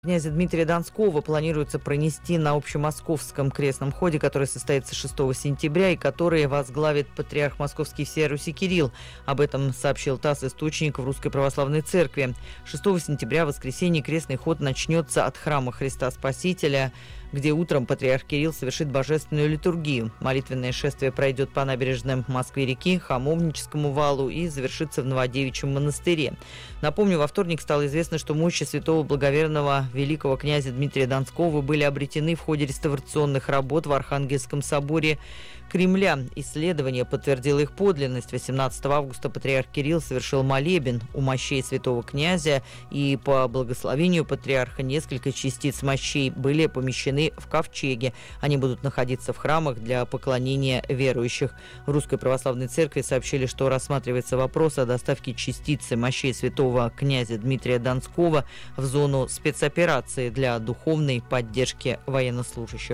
Князя Дмитрия Донского планируется пронести на общемосковском крестном ходе, который состоится 6 сентября и который возглавит патриарх Московский всей Руси Кирилл. Об этом сообщил ТАСС источник в Русской Православной Церкви. 6 сентября, в воскресенье, крестный ход начнется от храма Христа Спасителя, где утром патриарх Кирилл совершит божественную литургию. Молитвенное шествие пройдет по набережным Москвы-реки, Хамовническому валу и завершится в Новодевичьем монастыре. Напомню, во вторник стало известно, что мощи святого благоверного великого князя Дмитрия Донского были обретены в ходе реставрационных работ в Архангельском соборе Кремля. Исследование подтвердило их подлинность. 18 августа патриарх Кирилл совершил молебен у мощей святого князя, и по благословению патриарха несколько частиц мощей были помещены в ковчеге. Они будут находиться в храмах для поклонения верующих. В Русской Православной Церкви сообщили, что рассматривается вопрос о доставке частицы мощей святого князя Дмитрия Донского в зону спецоперации для духовной поддержки военнослужащих.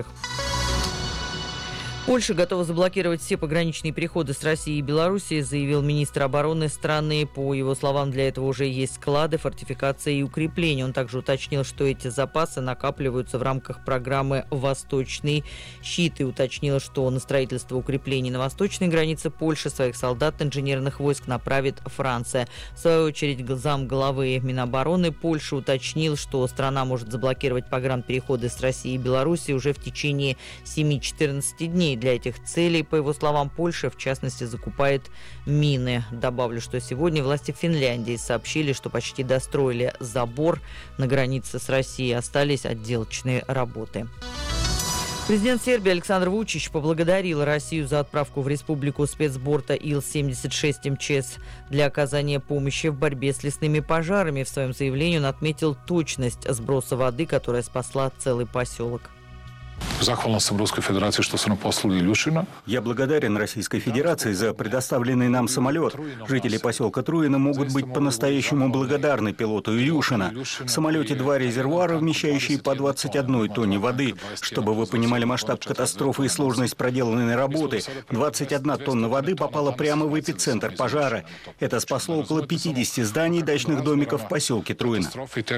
Польша готова заблокировать все пограничные переходы с Россией и Белоруссией, заявил министр обороны страны. По его словам, для этого уже есть склады, фортификации и укрепления. Он также уточнил, что эти запасы накапливаются в рамках программы «Восточный щит» и уточнил, что на строительство укреплений на восточной границе Польши своих солдат инженерных войск направит Франция. В свою очередь, замглавы Минобороны Польши уточнил, что страна может заблокировать погранпереходы с Россией и Белоруссией уже в течение 7-14 дней. Для этих целей, по его словам, Польша, в частности, закупает мины. Добавлю, что сегодня власти Финляндии сообщили, что почти достроили забор на границе с Россией, остались отделочные работы. Президент Сербии Александр Вучич поблагодарил Россию за отправку в республику спецборта Ил-76 МЧС для оказания помощи в борьбе с лесными пожарами. В своем заявлении он отметил точность сброса воды, которая спасла целый поселок. Захвален съм Русской Федерации, что са нам послали Илюшина. Я благодарен Российской Федерации за предоставленный нам самолет. Жители поселка Труино могут быть по-настоящему благодарны пилоту Илюшина. В самолете 2 резервуара, вмещающие по 21 тонне воды. Чтобы вы понимали масштаб катастрофы и сложность проделанной работы, 21 тонна воды попала прямо в эпицентр пожара. Это спасло около 50 зданий и дачных домиков в поселке Труино.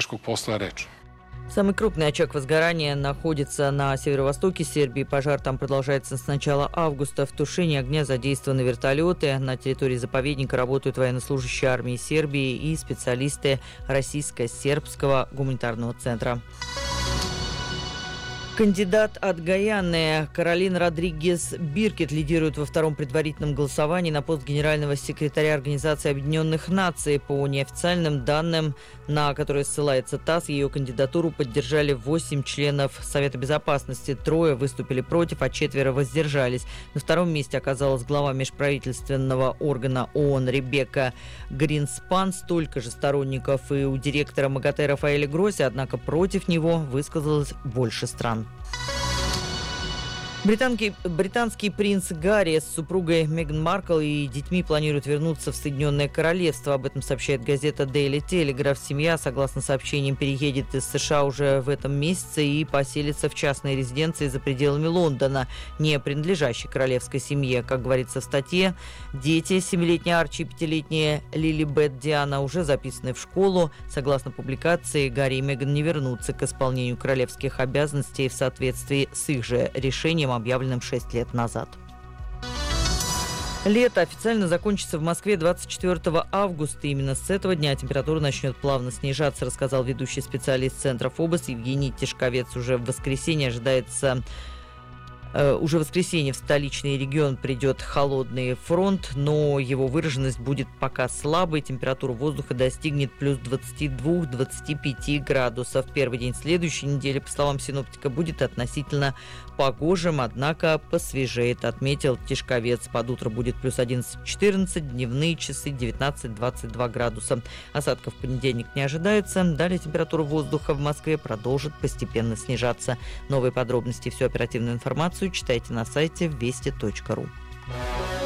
Самый крупный очаг возгорания находится на северо-востоке Сербии. Пожар там продолжается с начала августа. В тушении огня задействованы вертолеты. На территории заповедника работают военнослужащие армии Сербии и специалисты Российско-сербского гуманитарного центра. Кандидат от Гайаны Каролин Родригес Биркет лидирует во втором предварительном голосовании на пост генерального секретаря Организации Объединенных Наций. По неофициальным данным, на которые ссылается ТАСС, ее кандидатуру поддержали 8 членов Совета Безопасности. 3 выступили против, а 4 воздержались. На втором месте оказалась глава межправительственного органа ООН Ребекка Гринспан. Столько же сторонников и у директора МАГАТЭ Рафаэля Гросси, однако против него высказалось больше стран. Британский принц Гарри с супругой Меган Маркл и детьми планируют вернуться в Соединенное Королевство. Об этом сообщает газета Daily Telegraph. Семья, согласно сообщениям, переедет из США уже в этом месяце и поселится в частной резиденции за пределами Лондона, не принадлежащей королевской семье. Как говорится в статье, дети, 7-летний Арчи и 5-летняя Лилибет Диана, уже записаны в школу. Согласно публикации, Гарри и Меган не вернутся к исполнению королевских обязанностей в соответствии с их же решением, объявленным 6 лет назад. Лето официально закончится в Москве 24 августа. Именно с этого дня температура начнет плавно снижаться, рассказал ведущий специалист Центра ФОБОС Евгений Тишковец. Уже в воскресенье ожидается... Уже в воскресенье в столичный регион придет холодный фронт, но его выраженность будет пока слабой. Температура воздуха достигнет плюс 22-25 градусов. Первый день следующей недели, по словам синоптика, будет относительно погожим, однако посвежеет, отметил Тишковец. Под утро будет плюс 11-14, дневные часы 19-22 градуса. Осадков в понедельник не ожидается. Далее температура воздуха в Москве продолжит постепенно снижаться. Новые подробности и всю оперативную информацию читайте на сайте вести.ру.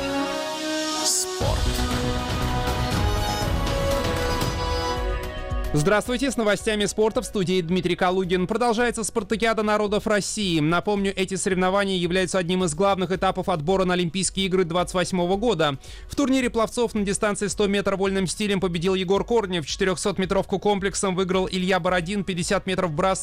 Спорт. Здравствуйте, с новостями спорта в студии Дмитрий Калугин. Продолжается спартакиада народов России. Напомню, эти соревнования являются одним из главных этапов отбора на Олимпийские игры 2028 года. В турнире пловцов на дистанции 100 метров вольным стилем победил Егор Корнев, 400-метровку комплексом выиграл Илья Бородин, 50 метров брасом